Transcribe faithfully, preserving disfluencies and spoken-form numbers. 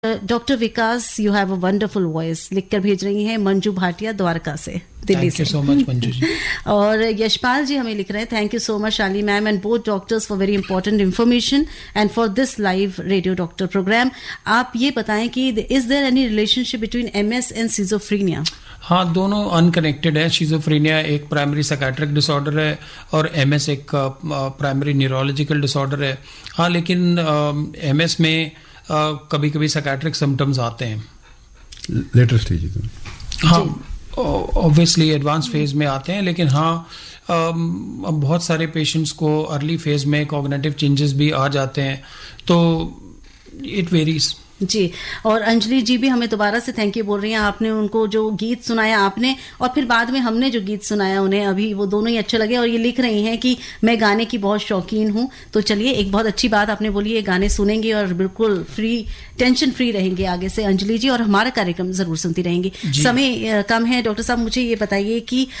Doctor Vikas, you have a wonderful voice, लिखकर भेज रही हैं मंजू भाटिया द्वारका से, दिल्ली से। Thank you so much Manju ji. और यशपाल जी हमें लिख रहे हैं, थैंक यू सो मच शाली ma'am and both doctors for very important information and for this live radio doctor programme. आप ये बताएं कि is there any relationship between MS and सिजोफ्रीनिया? हाँ, दोनों अनकनेक्टेड है। शिजोफ्रीनिया एक प्राइमरी साइकेट्रिक डिसऑर्डर है और एमएस एक प्राइमरी न्यूरोलॉजिकल डिसऑर्डर है। हाँ, लेकिन एमएस में कभी कभी साइकेट्रिक सिम्टम्स आते हैं लेटर स्टेज। हाँ, ऑब्वियसली एडवांस फेज में आते हैं, लेकिन हाँ अब बहुत सारे पेशेंट्स को अर्ली फेज में कॉग्निटिव चेंजेस भी आ जाते हैं, तो इट वेरीज जी। और अंजलि जी भी हमें दोबारा से थैंक यू बोल रही हैं, आपने उनको जो गीत सुनाया आपने और फिर बाद में हमने जो गीत सुनाया उन्हें, अभी वो दोनों ही अच्छे लगे। और ये लिख रही हैं कि मैं गाने की बहुत शौकीन हूं। तो चलिए, एक बहुत अच्छी बात आपने बोली, ये गाने सुनेंगे और बिल्कुल फ्री टेंशन फ्री रहेंगे आगे से अंजलि जी, और हमारा कार्यक्रम जरूर सुनती रहेंगी। समय कम है डॉक्टर साहब, मुझे ये बताइए कि